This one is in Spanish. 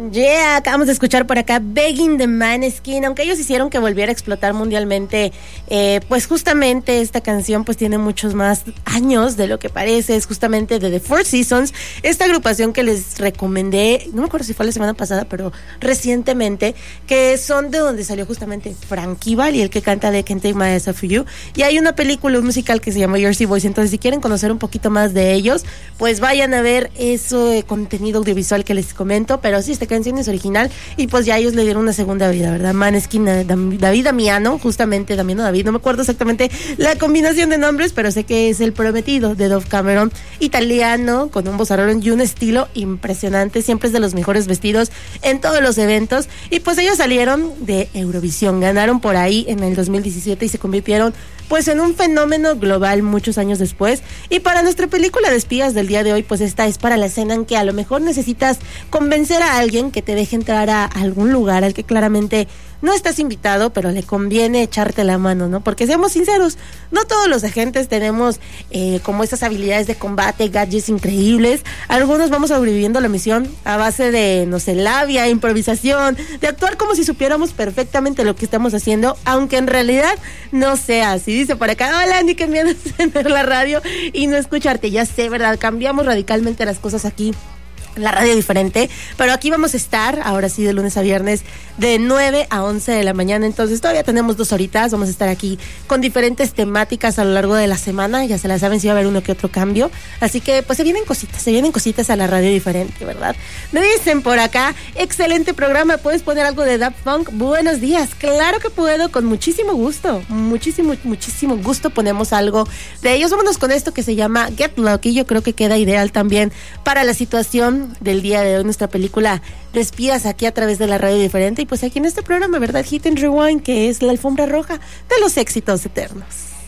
Yeah, acabamos de escuchar por acá Begging the Maneskin, aunque ellos hicieron que volviera a explotar mundialmente, pues justamente esta canción pues tiene muchos más años de lo que parece, es justamente de The Four Seasons, esta agrupación que les recomendé, no me acuerdo si fue la semana pasada, pero recientemente, que son de donde salió justamente Frankie Valli, el que canta de Can't Take My Eyes Off You, y hay una película, un musical que se llama Jersey Boys, entonces si quieren conocer un poquito más de ellos, pues vayan a ver ese contenido audiovisual que les comento, pero sí, esta canción es original y pues ya ellos le dieron una segunda vida, ¿verdad? Maneskin, David Damiano, justamente Damiano David, no me acuerdo exactamente la combinación de nombres, pero sé que es el prometido de Dove Cameron, italiano, con un vozarrón y un estilo impresionante, siempre es de los mejores vestidos en todos los eventos, y pues ellos salieron de Eurovisión, ganaron por ahí en el 2017 y se convirtieron pues en un fenómeno global muchos años después. Y para nuestra película de espías del día de hoy, pues esta es para la escena en que a lo mejor necesitas convencer a alguien que te deje entrar a algún lugar al que claramente no estás invitado, pero le conviene echarte la mano, ¿no? Porque seamos sinceros, no todos los agentes tenemos como estas habilidades de combate, gadgets increíbles. Algunos vamos sobreviviendo la misión a base de, no sé, labia, improvisación, de actuar como si supiéramos perfectamente lo que estamos haciendo, aunque en realidad no sea así. Dice por acá, hola Andy, que me van a encender la radio y no escucharte. Ya sé, ¿verdad? Cambiamos radicalmente las cosas aquí, la radio diferente, pero aquí vamos a estar, ahora sí, de lunes a viernes, de 9 a 11 de la mañana, entonces todavía tenemos 2 horitas, vamos a estar aquí con diferentes temáticas a lo largo de la semana, ya se la saben si va a haber uno que otro cambio, así que pues se vienen cositas a la radio diferente, ¿verdad? Me dicen por acá, excelente programa, ¿puedes poner algo de Daft Punk? Buenos días, claro que puedo, con muchísimo gusto ponemos algo de ellos. Vámonos con esto que se llama Get Lucky, yo creo que queda ideal también para la situación del día de hoy, nuestra película de espías aquí a través de la radio diferente, y pues aquí en este programa, ¿verdad? Hit and Rewind, que es la alfombra roja de los éxitos eternos.